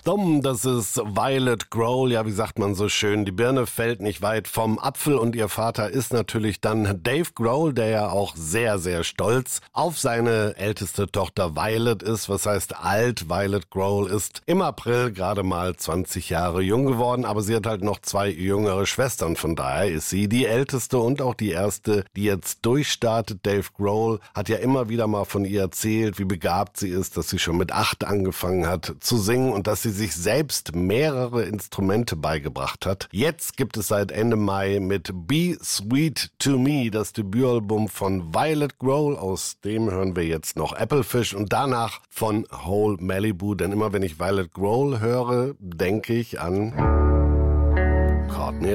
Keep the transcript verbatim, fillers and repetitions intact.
Dumm, das ist Violet Grohl. Ja, wie sagt man so schön, die Birne fällt nicht weit vom Apfel und ihr Vater ist natürlich dann Dave Grohl, der ja auch sehr, sehr stolz auf seine älteste Tochter Violet ist. Was heißt alt? Violet Grohl ist im April gerade mal zwanzig Jahre jung geworden, aber sie hat halt noch zwei jüngere Schwestern. Von daher ist sie die älteste und auch die erste, die jetzt durchstartet. Dave Grohl hat ja immer wieder mal von ihr erzählt, wie begabt sie ist, dass sie schon mit acht angefangen hat zu singen und dass sie sich selbst mehrere Instrumente beigebracht hat. Jetzt gibt es seit Ende Mai mit Be Sweet to Me das Debütalbum von Violet Grohl. Aus dem hören wir jetzt noch Applefish und danach von Whole Malibu. Denn immer wenn ich Violet Grohl höre, denke ich an Courtney